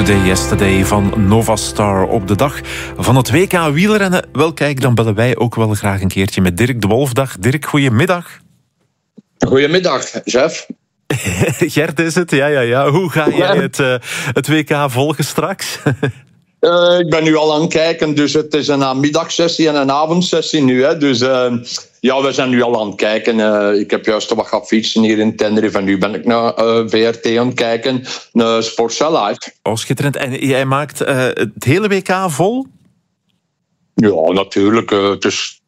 Today Yesterday van Novastar op de dag van het WK wielrennen. Wel kijk, dan bellen wij ook wel graag een keertje met Dirk de Wolf. Dag Dirk, goedemiddag. Goedemiddag, chef. Gert is het, ja. Hoe ga jij het WK volgen straks? Ik ben nu al aan het kijken, dus het is een namiddagsessie en een avondsessie nu. Hè. Dus we zijn nu al aan het kijken. Ik heb juist wat gaan fietsen hier in Tenerife en nu ben ik naar VRT aan het kijken, naar Sportza Live. Oh, schitterend. En jij maakt het hele WK vol? Ja, natuurlijk. Het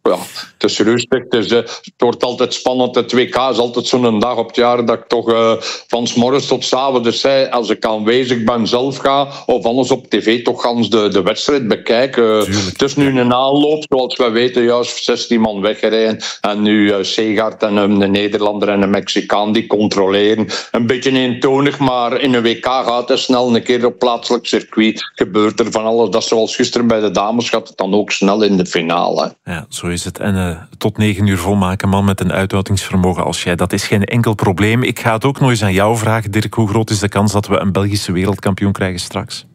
is rustig. Het wordt altijd spannend. Het WK is altijd zo'n dag op het jaar dat ik toch van 's morgens tot 's avonds, dus als ik aanwezig ben zelf ga, of anders op tv toch gans de wedstrijd bekijken. Het is nu een aanloop, zoals we weten, juist 16 man weggereden. En nu Segaert en een Nederlander en een Mexicaan die controleren. Een beetje eentonig, maar in een WK gaat het snel. Een keer op plaatselijk circuit gebeurt er van alles. Dat zoals gisteren bij de dames gaat het dan ook snel in de finale. Ja, zo is het. En tot 9 uur volmaken, man met een uithoudingsvermogen als jij, dat is geen enkel probleem. Ik ga het ook nog eens aan jou vragen, Dirk. Hoe groot is de kans dat we een Belgische wereldkampioen krijgen straks?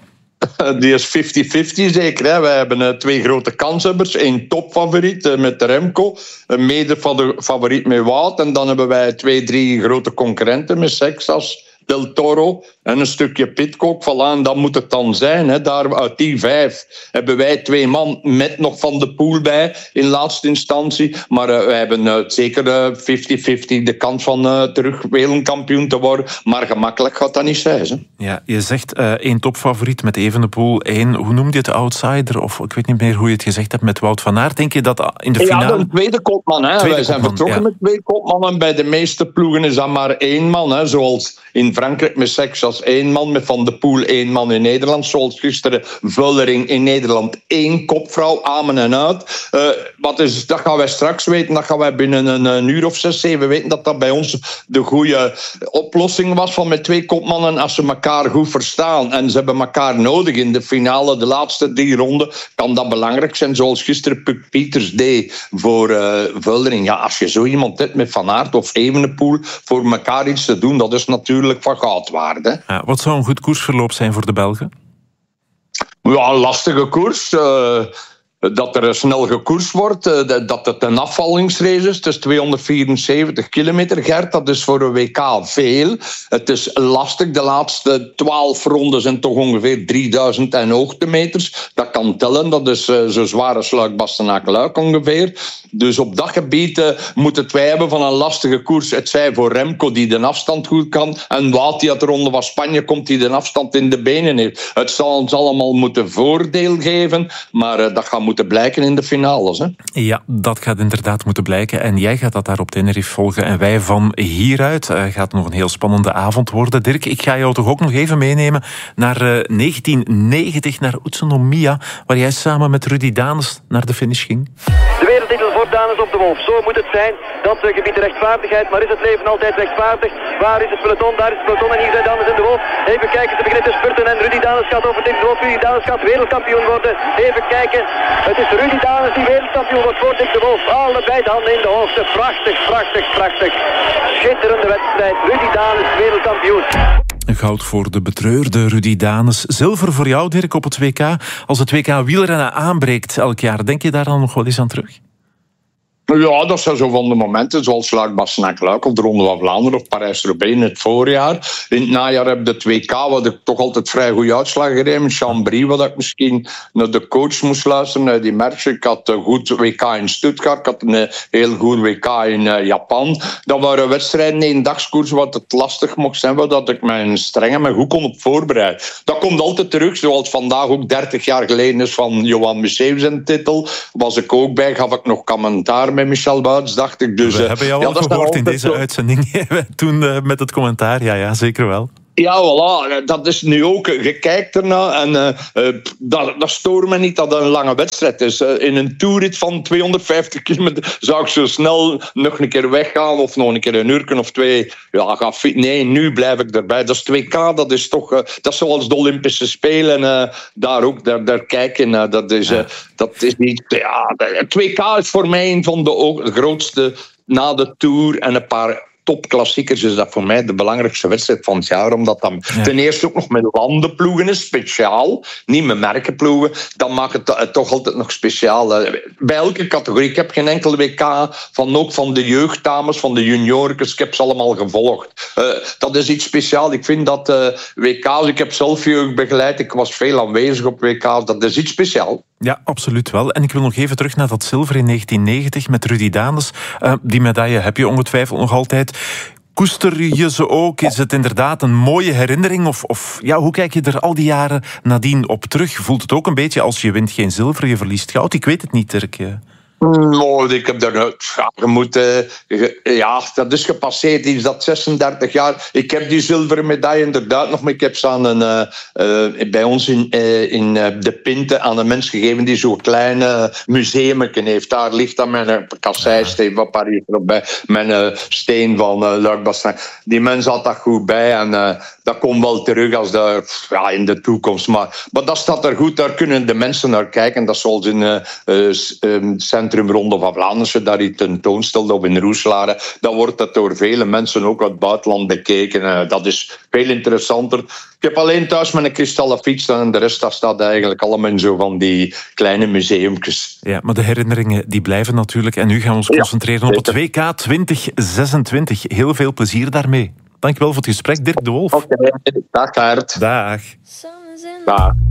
Die is 50-50 zeker. Hè. Wij hebben 2 grote kanshebbers. 1 topfavoriet met Remco. Een mede-favoriet met Wout. En dan hebben wij 2-3 grote concurrenten met Sexas, Del Toro en een stukje Pidcock. Voilà, dat moet het dan zijn. Hè. Daar, uit die 5 hebben wij 2 man met nog Van de Poel bij in laatste instantie. Maar wij hebben zeker 50-50 de kans van terug wereldkampioen te worden. Maar gemakkelijk gaat dat niet zijn. Hè. Ja, je zegt 1 topfavoriet met Evenepoel. 1, hoe noem je het, outsider? Of ik weet niet meer hoe je het gezegd hebt met Wout van Aert. Denk je dat in de finale... Ja, een tweede kopman. Hè. Wij zijn vertrokken met 2 kopmannen. Bij de meeste ploegen is dat maar 1 man. Hè. Zoals in Frankrijk met Sexas 1 man, met Van de Poel 1 man in Nederland. Zoals gisteren Vullering in Nederland 1 kopvrouw, amen en uit. Dat gaan wij straks weten. Dat gaan wij binnen een uur of 6, 7 weten dat bij ons de goede oplossing was van met 2 kopmannen. Als ze elkaar goed verstaan en ze hebben elkaar nodig in de finale, de laatste 3 ronden, kan dat belangrijk zijn. Zoals gisteren Puk Pieters deed voor Vullering. Ja, als je zo iemand hebt met Van Aert of Evenepoel voor elkaar iets te doen, dat is natuurlijk van goud waard. Hè? Ja, wat zou een goed koersverloop zijn voor de Belgen? Ja, een lastige koers. Dat er snel gekoerst wordt, dat het een afvallingsrace is. Het is 274 kilometer, Gert. Dat is voor een WK veel. Het is lastig. De laatste 12 ronden zijn toch ongeveer 3000 hoogtemeters. Dat kan tellen. Dat is zo zware Sluik-Bastenaken-Luik ongeveer. Dus op dat gebied moeten wij hebben van een lastige koers. Het zij voor Remco, die de afstand goed kan. En Wout, die uit de ronde van Spanje komt, die de afstand in de benen heeft. Het zal ons allemaal moeten voordeel geven. Maar dat gaat moeten blijken in de finales. Hè? Ja, dat gaat inderdaad moeten blijken. En jij gaat dat daar op Tenerife volgen. En wij van hieruit. Gaat nog een heel spannende avond worden. Dirk, ik ga jou toch ook nog even meenemen naar 1990, naar Utsunomiya, waar jij samen met Rudy Danes naar de finish ging. De wereldtitel voor Danes op de Wolf. Zo moet het zijn. Dat gebied de rechtvaardigheid. Maar is het leven altijd rechtvaardig? Waar is het peloton? Daar is het peloton. En hier zijn Danes in de Wolf. Even kijken, ze beginnen te spurten. En Rudy Danes gaat over Dick de Wolf. Rudy Danes gaat wereldkampioen worden. Even kijken. Het is Rudy Danes die wereldkampioen wordt voor Dick de Wolf. Allebei de handen in de hoogte. Prachtig, prachtig, prachtig. Schitterende wedstrijd. Rudy Danes wereldkampioen. Goud voor de betreurde Rudy Danes. Zilver voor jou, Dirk, op het WK. Als het WK wielrennen aanbreekt elk jaar, denk je daar dan nog wel eens aan terug? Ja, dat zijn zo van de momenten, zoals Luik-Bastenaken-Luik of de Ronde van Vlaanderen of Parijs-Roubaix in het voorjaar. In het najaar heb je het WK, wat ik toch altijd vrij goede uitslagen gereden. Chambry, wat ik misschien naar de coach moest luisteren, naar die match. Ik had een goed WK in Stuttgart, ik had een heel goed WK in Japan. Dat waren wedstrijden, eendagskoers, wat het lastig mocht zijn, dat ik mijn streng en mijn goed kon op voorbereiden. Dat komt altijd terug, zoals vandaag ook 30 jaar geleden is van Johan Museeuw zijn titel. Was ik ook bij, gaf ik nog commentaar met Michel Buits, dacht ik. Dus, we hebben jou al gehoord in deze uitzending toen met het commentaar. Ja, zeker wel. Ja, voilà. Dat is nu ook. Je kijkt ernaar en dat stoort me niet dat het een lange wedstrijd is. In een toerrit van 250 kilometer zou ik zo snel nog een keer weggaan of nog een keer een uur of 2. Ja, nee, nu blijf ik erbij. Dat is 2K, dat is toch... dat is zoals de Olympische Spelen. Daar ook, daar kijken. Dat is niet... Ja, 2K is voor mij een van de grootste na de Tour en een paar topklassiekers is dat voor mij de belangrijkste wedstrijd van het jaar. Omdat dat ten eerste ook nog met landenploegen is, speciaal. Niet met merkenploegen. Dan maakt het toch altijd nog speciaal. Bij elke categorie. Ik heb geen enkele WK ook van de jeugddames, van de juniorkes. Ik heb ze allemaal gevolgd. Dat is iets speciaals. Ik vind dat WK's... Ik heb zelf jeugd begeleid. Ik was veel aanwezig op WK's. Dat is iets speciaals. Ja, absoluut wel. En ik wil nog even terug naar dat zilver in 1990 met Rudy Danes. Die medaille heb je ongetwijfeld nog altijd. Koester je ze ook? Is het inderdaad een mooie herinnering? Of hoe kijk je er al die jaren nadien op terug? Voelt het ook een beetje als je wint geen zilver, je verliest goud? Ik weet het niet, Dirk. Ik heb daar dat is gepasseerd. Is dat 36 jaar? Ik heb die zilveren medaille inderdaad nog, maar ik heb ze bij ons in de Pinte aan een mens gegeven die zo'n klein museumje heeft. Daar ligt dan mijn kasseisteen van Parijs bij, mijn steen van Luik Bastein. Die mens had dat goed bij en dat komt wel terug als in de toekomst. Maar dat staat er goed, daar kunnen de mensen naar kijken. Dat is zoals in Centrum Ronde van Vlaanderen, daar die tentoonstelde of in Roeselare. Dan wordt dat door vele mensen ook uit het buitenland bekeken. Dat is veel interessanter. Ik heb alleen thuis mijn kristallen fiets en de rest dat staat eigenlijk allemaal in zo van die kleine museumjes. Ja, maar de herinneringen die blijven natuurlijk. En nu gaan we ons concentreren op het WK 2026. Heel veel plezier daarmee. Dankjewel voor het gesprek, Dirk de Wolf. Oké, dag Gert. Dag. Dag.